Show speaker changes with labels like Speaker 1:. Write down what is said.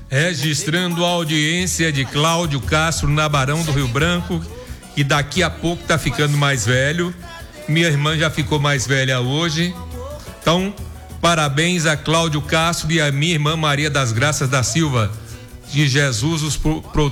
Speaker 1: Registrando a audiência de Cláudio Castro na Barão do Rio Branco, que daqui a pouco tá ficando mais velho. Minha irmã já ficou mais velha hoje. Então, parabéns a Cláudio Castro e a minha irmã Maria das Graças da Silva. De Jesus os